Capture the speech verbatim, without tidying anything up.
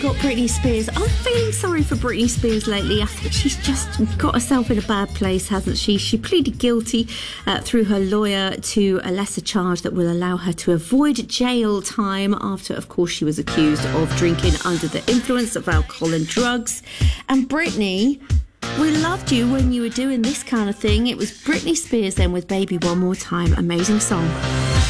got Britney Spears. I'm feeling sorry for Britney Spears lately. I think she's just got herself in a bad place, hasn't she? She pleaded guilty uh, through her lawyer to a lesser charge that will allow her to avoid jail time after, of course, she was accused of drinking under the influence of alcohol and drugs. And Britney, we loved you when you were doing this kind of thing. It was Britney Spears then with Baby One More Time. Amazing song.